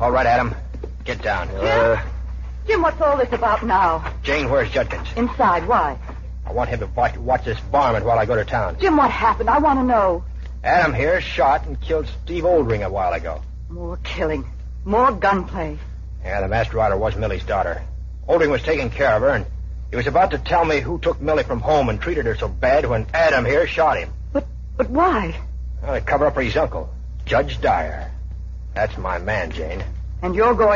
All right, Adam. Get down. Jim, what's all this about now? Jane, where's Judkins? Inside, why? I want him to watch this varmint while I go to town. Jim, what happened? I want to know. Adam here shot and killed Steve Oldring a while ago. More killing. More gunplay. Yeah, the masked rider was Millie's daughter. Oldring was taking care of her, and he was about to tell me who took Millie from home and treated her so bad when Adam here shot him. But why? Well, to cover up for his uncle, Judge Dyer. That's my man, Jane. And you're going